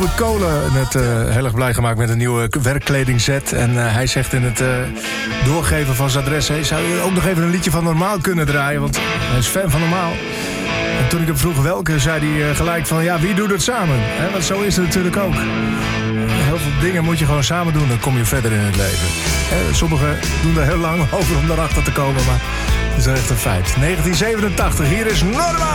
Kolen net heel erg blij gemaakt met een nieuwe werkkledingset. En hij zegt in het doorgeven van zijn adres... Hey, zou je ook nog even een liedje van Normaal kunnen draaien? Want hij is fan van Normaal. En toen ik hem vroeg welke, zei hij gelijk van... ja, wie doet het samen? Want zo is het natuurlijk ook. Heel veel dingen moet je gewoon samen doen, dan kom je verder in het leven. Sommigen doen er heel lang over om daarachter te komen, maar het is echt een feit. 1987, hier is Normaal.